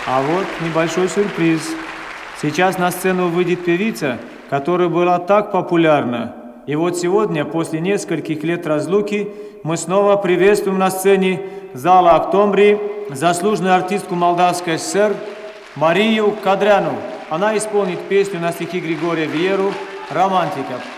А вот небольшой сюрприз. Сейчас на сцену выйдет певица, которая была так популярна. И вот сегодня, после нескольких лет разлуки, мы снова приветствуем на сцене зала Октомбри заслуженную артистку Молдавской ССР Марию Кадряну. Она исполнит песню на стихи Григория Виеру «Романтика».